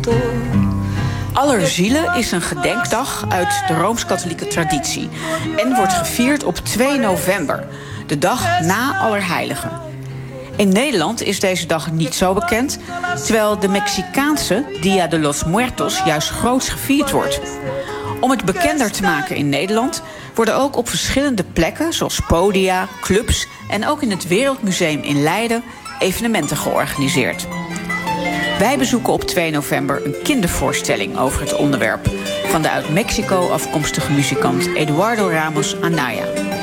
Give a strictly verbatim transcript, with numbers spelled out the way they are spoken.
Allerzielen is een gedenkdag uit de Rooms-Katholieke traditie en wordt gevierd op twee november, de dag na Allerheiligen. In Nederland is deze dag niet zo bekend, terwijl de Mexicaanse Dia de los Muertos juist groots gevierd wordt. Om het bekender te maken in Nederland worden ook op verschillende plekken, zoals podia, clubs en ook in het Wereldmuseum in Leiden, evenementen georganiseerd. Wij bezoeken op twee november een kindervoorstelling over het onderwerp van de uit Mexico afkomstige muzikant Eduardo Ramos Anaya.